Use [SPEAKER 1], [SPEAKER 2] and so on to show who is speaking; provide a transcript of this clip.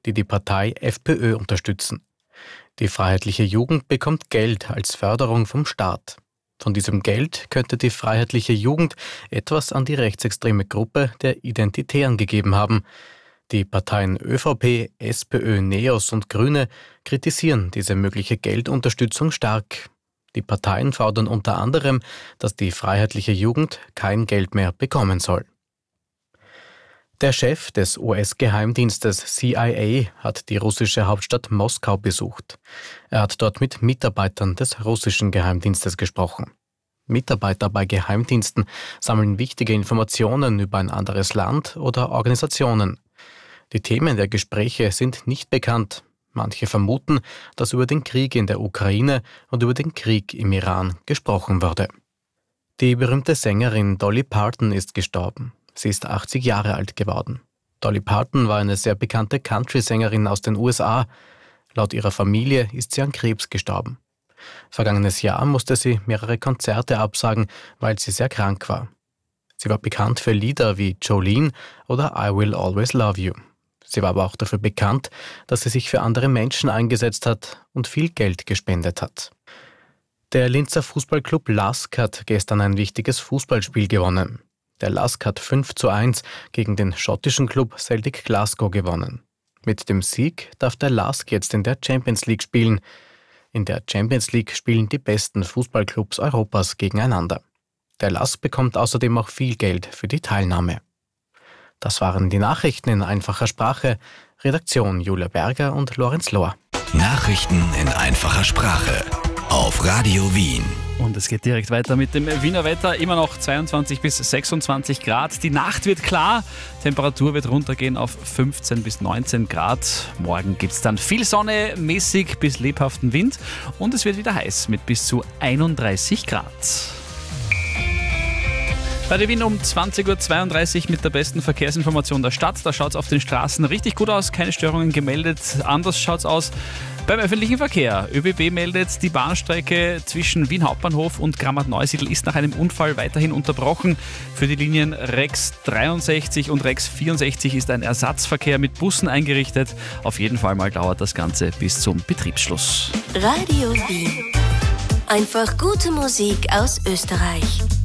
[SPEAKER 1] die die Partei FPÖ unterstützen. Die Freiheitliche Jugend bekommt Geld als Förderung vom Staat. Von diesem Geld könnte die Freiheitliche Jugend etwas an die rechtsextreme Gruppe der Identitären gegeben haben. Die Parteien ÖVP, SPÖ, NEOS und Grüne kritisieren diese mögliche Geldunterstützung stark. Die Parteien fordern unter anderem, dass die Freiheitliche Jugend kein Geld mehr bekommen soll. Der Chef des US-Geheimdienstes CIA hat die russische Hauptstadt Moskau besucht. Er hat dort mit Mitarbeitern des russischen Geheimdienstes gesprochen. Mitarbeiter bei Geheimdiensten sammeln wichtige Informationen über ein anderes Land oder Organisationen. Die Themen der Gespräche sind nicht bekannt. Manche vermuten, dass über den Krieg in der Ukraine und über den Krieg im Iran gesprochen wurde. Die berühmte Sängerin Dolly Parton ist gestorben. Sie ist 80 Jahre alt geworden. Dolly Parton war eine sehr bekannte Country-Sängerin aus den USA. Laut ihrer Familie ist sie an Krebs gestorben. Vergangenes Jahr musste sie mehrere Konzerte absagen, weil sie sehr krank war. Sie war bekannt für Lieder wie Jolene oder I Will Always Love You. Sie war aber auch dafür bekannt, dass sie sich für andere Menschen eingesetzt hat und viel Geld gespendet hat. Der Linzer Fußballclub LASK hat gestern ein wichtiges Fußballspiel gewonnen. Der LASK hat 5:1 gegen den schottischen Club Celtic Glasgow gewonnen. Mit dem Sieg darf der LASK jetzt in der Champions League spielen. In der Champions League spielen die besten Fußballclubs Europas gegeneinander. Der LASK bekommt außerdem auch viel Geld für die Teilnahme. Das waren die Nachrichten in einfacher Sprache. Redaktion Julia Berger und Lorenz Lohr.
[SPEAKER 2] Nachrichten in einfacher Sprache auf Radio Wien.
[SPEAKER 3] Und es geht direkt weiter mit dem Wiener Wetter. Immer noch 22 bis 26 Grad. Die Nacht wird klar. Temperatur wird runtergehen auf 15 bis 19 Grad. Morgen gibt es dann viel Sonne, mäßig bis lebhaften Wind. Und es wird wieder heiß mit bis zu 31 Grad. Bei der Wien um 20.32 Uhr mit der besten Verkehrsinformation der Stadt. Da schaut es auf den Straßen richtig gut aus, keine Störungen gemeldet. Anders schaut es aus beim öffentlichen Verkehr. ÖBB meldet, die Bahnstrecke zwischen Wien Hauptbahnhof und Grammat-Neusiedl ist nach einem Unfall weiterhin unterbrochen. Für die Linien Rex 63 und Rex 64 ist ein Ersatzverkehr mit Bussen eingerichtet. Auf jeden Fall mal dauert das Ganze bis zum Betriebsschluss.
[SPEAKER 4] Radio Wien. Einfach gute Musik aus Österreich.